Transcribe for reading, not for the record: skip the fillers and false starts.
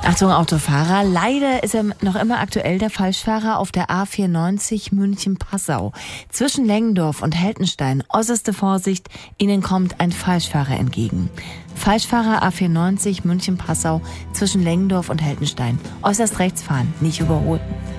Achtung, Autofahrer, leider ist er noch immer aktuell, der Falschfahrer auf der A94 München-Passau. Zwischen Lengendorf und Heltenstein, äußerste Vorsicht, Ihnen kommt ein Falschfahrer entgegen. Falschfahrer A94 München-Passau zwischen Lengendorf und Heltenstein. Äußerst rechts fahren, nicht überholen.